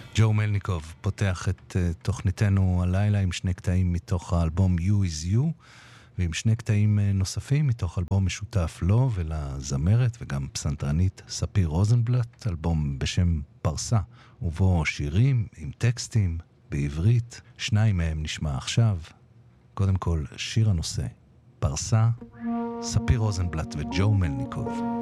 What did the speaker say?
ג'ו מלניקוב פותח את תוכניתנו הלילה עם שני קטעים מתוך האלבום You is You, ועם שני קטעים נוספים מתוך אלבום משותף לו ולזמרת וגם פסנתרנית ספיר רוזנבלט, אלבום בשם פרסה, ובו שירים עם טקסטים בעברית. שניים מהם נשמע עכשיו. קודם כל שיר הנושא, פרסה, ספיר רוזנבלט וג'ו מלניקוב.